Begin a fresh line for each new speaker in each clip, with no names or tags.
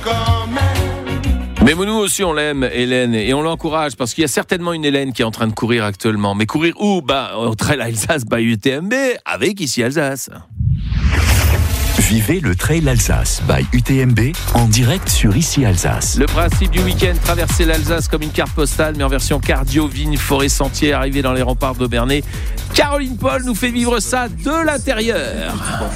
Mais nous aussi on l'aime, Hélène, et on l'encourage parce qu'il y a certainement une Hélène qui est en train de courir actuellement. Mais courir où ? Au Trail Alsace by UTMB avec Ici Alsace.
Vivez le Trail Alsace by UTMB en direct sur Ici Alsace.
Le principe du week-end, traverser l'Alsace comme une carte postale, mais en version cardio, vignes, forêt, sentier, arrivé dans les remparts d'Aubernay. Caroline Paul nous fait vivre ça de l'intérieur.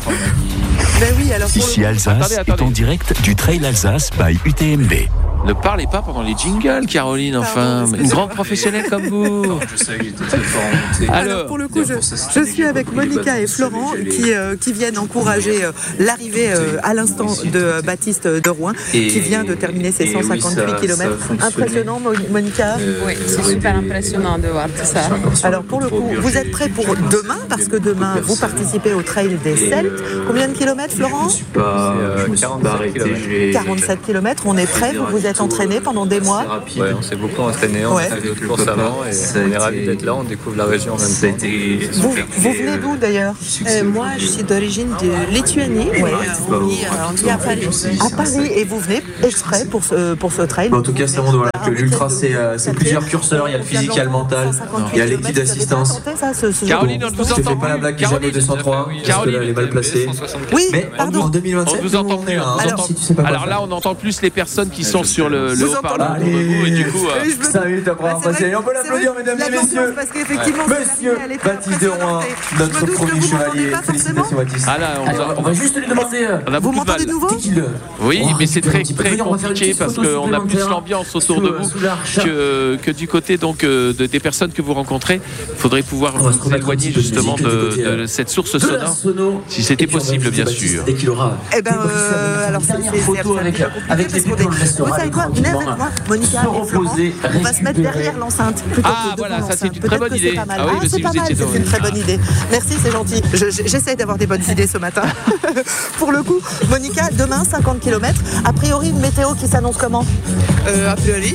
Ben oui, alors
Ici Alsace est en direct du Trail Alsace by UTMB.
Ne parlez pas pendant les jingles, Caroline, enfin. Une grande professionnelle comme vous.
Je sais que j'étais très fort en montée.
Alors pour le coup, je suis avec Monica et Florent qui viennent encourager l'arrivée à l'instant de Baptiste de Rouen, qui vient de terminer ses 158 km. Impressionnant, Monica.
Oui, c'est super impressionnant de voir tout ça.
Alors pour le coup, vous êtes prêts pour demain, parce que demain, vous participez au Trail des Celtes. Combien de kilomètres, Florent ?
Je me suis pas arrêté.
47 km, on est prêts, vous vous êtes entraîné pendant des mois.
Ouais, on s'est beaucoup entraîné, on a fait d'autres courses avant et on est ravis d'être là, on découvre la région en même temps.
Vous venez d'où d'ailleurs ?
Moi, je suis d'origine de Lituanie. On vit à Paris.
À Paris, et vous venez exprès pour ce trail.
En tout cas, c'est vraiment que l'ultra, c'est plusieurs curseurs. Il y a le physique, il y a le mental, il y a l'équipe d'assistance.
Caroline, on ne vous
Je te
entend
fais pas la blague que j'avais 203, parce que là, elle est mal placée.
Oui,
Mais
pardon.
en 2027,
On vous entend plus. Alors là, on entend plus les personnes qui sont sur le haut-parleur autour de vous, et du coup...
5 minutes après avoir passé. On peut l'applaudir, mesdames et messieurs. Monsieur Baptiste de Rouen, notre premier chevalier. Félicitations, Baptiste.
Ah là,
On va juste lui demander.
on a
Vous
beaucoup de
m'entendez de
mal.
nouveau ?
Oui, mais c'est très,
On va
très
faire une
compliqué
petite
parce
photo
qu'on a plus
supplémentaire
l'ambiance autour de vous
sous l'arche.
que du côté donc des personnes que vous rencontrez. Il faudrait pouvoir
On va se
vous
remettre un
éloigner
petit peu de
justement
musique du côté,
de cette source
de la
sonore,
sono.
si c'était
Et puis on va
possible,
inviter
bien
Baptiste
sûr.
Dès qu'il aura.
Eh ben, alors c'est
photo avec les
vous savez quoi ? Venez avec moi, Monica et Florent. On va se mettre derrière l'enceinte plutôt
Ah,
que
voilà,
devant
ça, c'est
l'enceinte.
une très
Peut-être
bonne
que c'est
idée.
pas mal.
Ah oui, mais
c'est
si
pas
vous
mal,
étiez
c'est une très bonne idée. Merci, c'est gentil. J'essaie d'avoir des bonnes idées ce matin. Pour le coup, Monica, demain 50 km. A priori, une météo qui s'annonce comment ?
A priori,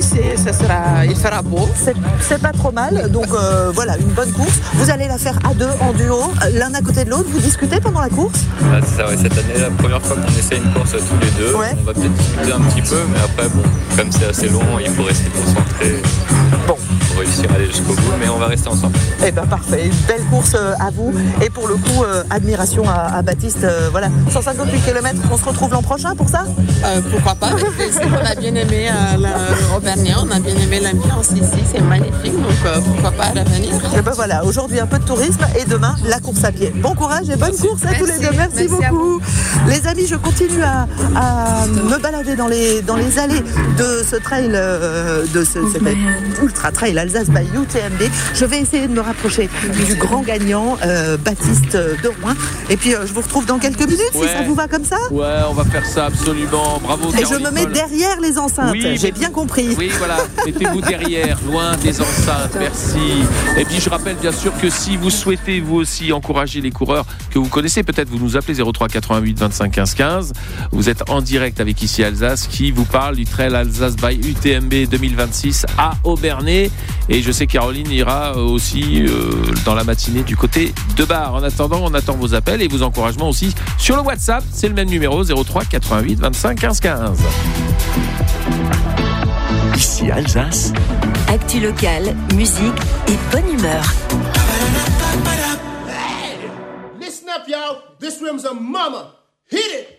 il fera beau.
C'est pas trop mal. Donc voilà, une bonne course. Vous allez la faire à deux, en duo, l'un à côté de l'autre. Vous discutez pendant la course ?
C'est ça, ouais, cette année, la première fois qu'on essaie une course tous les deux,
Ouais.
on va peut-être discuter un petit peu, mais après, bon, comme c'est assez long, il faut rester concentré
Bon.
pour réussir à aller jusqu'au bout, mais on va rester ensemble.
Eh ben parfait, une belle course à vous. Et pour le coup, admiration à Baptiste. Voilà, 158 km, on se retrouve l'an prochain pour ça ?
Pourquoi pas, avec plaisir. On a bien aimé Auvergnat, on a bien aimé l'ambiance ici, c'est magnifique, donc pourquoi pas à l'avenir.
Et ben voilà, aujourd'hui un peu de tourisme et demain la course à pied. Bon courage et bonne course à tous les deux. Merci beaucoup. Les amis, je continue à me balader dans les allées de ce trail, de cet ultra trail Alsace by UTMB. Je vais essayer de me rapprocher du grand gagnant, Baptiste de Rouen. Et puis je vous retrouve dans quelques minutes, si ça vous va comme ça.
Ouais, on va faire ça absolument. Bravo,
Et
Caroline
je me mets
Paul.
derrière les enceintes.
Oui,
J'ai bien compris.
Oui, voilà, mettez-vous derrière, loin des enceintes, merci. Et puis je rappelle bien sûr que si vous souhaitez vous aussi encourager les coureurs que vous connaissez, peut-être vous nous appelez 03 88 25 15 15. Vous êtes en direct avec Ici Alsace qui vous parle du Trail Alsace by UTMB 2026 à Aubernay. Et je sais que Caroline ira aussi dans la matinée du côté de Bar. En attendant, on attend vos appels et vos encouragements aussi sur le WhatsApp. C'est le même numéro, 03 88 25 15 15.
Ici Alsace.
Actu locale, musique et bonne humeur.
Listen up, y'all. This room's a mama. Hit it.